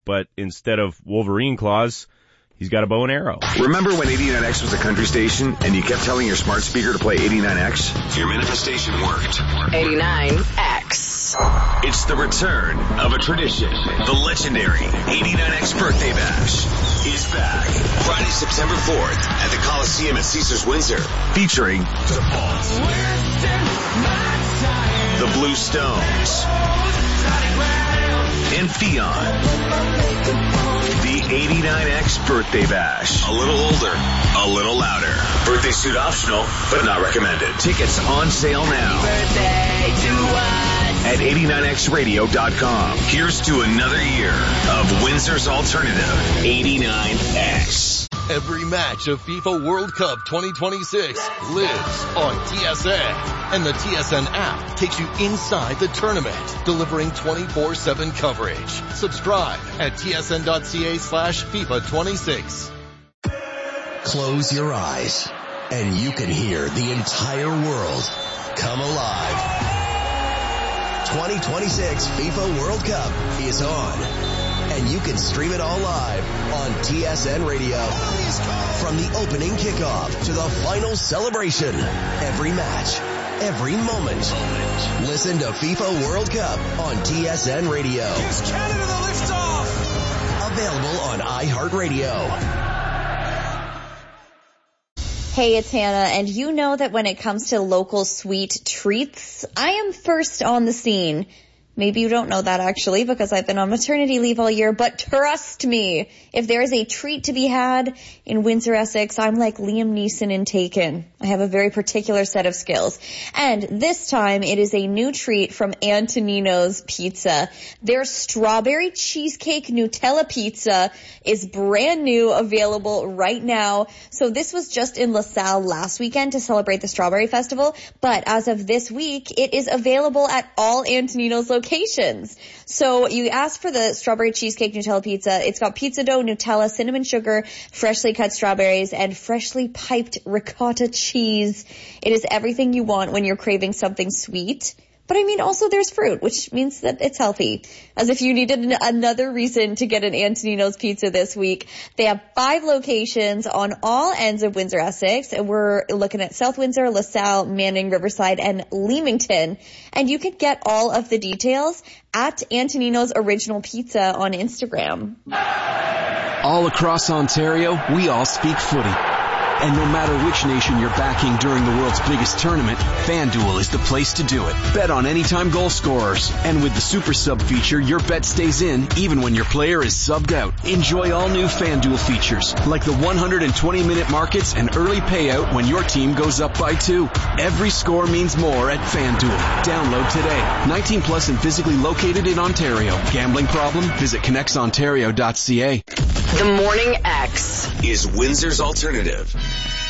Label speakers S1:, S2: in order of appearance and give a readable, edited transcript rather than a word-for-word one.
S1: but instead of Wolverine claws, he's got a bow and arrow.
S2: Remember when 89X was a country station and you kept telling your smart speaker to play 89X? Your manifestation worked.
S3: 89X.
S2: It's the return of a tradition. The legendary 89X Birthday Bash is back. Friday, September 4th at the Coliseum at Caesars Windsor. Featuring The Balls, The Blue Stones, and Fionn. The 89X Birthday Bash. A little older, a little louder. Birthday suit optional, but not recommended. Tickets on sale now.
S3: Birthday to us.
S2: At 89xradio.com. Here's to another year of Windsor's alternative, 89X.
S4: Every match of FIFA World Cup 2026 lives on TSN. And the TSN app takes you inside the tournament, delivering 24/7 coverage. Subscribe at tsn.ca/FIFA26.
S5: Close your eyes and you can hear the entire world come alive. 2026 FIFA World Cup is on, and you can stream it all live on TSN Radio. From the opening kickoff to the final celebration, every match, every moment. Listen to FIFA World Cup on TSN Radio.
S6: Here's Canada, the liftoff.
S5: Available on iHeartRadio.
S7: Hey, it's Hannah, and you know that when it comes to local sweet treats, I am first on the scene. Maybe you don't know that actually because I've been on maternity leave all year, but trust me, if there is a treat to be had in Windsor, Essex, I'm like Liam Neeson in Taken. I have a very particular set of skills. And this time it is a new treat from Antonino's Pizza. Their strawberry cheesecake Nutella pizza is brand new, available right now. So this was just in LaSalle last weekend to celebrate the Strawberry Festival, but as of this week, it is available at all Antonino's locations. So you ask for the strawberry cheesecake Nutella pizza. It's got pizza dough, Nutella, cinnamon sugar, freshly cut strawberries, and freshly piped ricotta cheese. It is everything you want when you're craving something sweet. But I mean, also there's fruit, which means that it's healthy. As if you needed another reason to get an Antonino's Pizza this week. They have 5 locations on all ends of Windsor, Essex. And we're looking at South Windsor, LaSalle, Manning, Riverside, and Leamington. And you can get all of the details at Antonino's Original Pizza on Instagram.
S8: All across Ontario, we all speak footy. And no matter which nation you're backing during the world's biggest tournament, FanDuel is the place to do it. Bet on anytime goal scorers. And with the Super Sub feature, your bet stays in even when your player is subbed out. Enjoy all new FanDuel features, like the 120-minute markets and early payout when your team goes up by 2. Every score means more at FanDuel. Download today. 19 plus and physically located in Ontario. Gambling problem? Visit connexontario.ca.
S3: The Morning X
S2: is Windsor's alternative.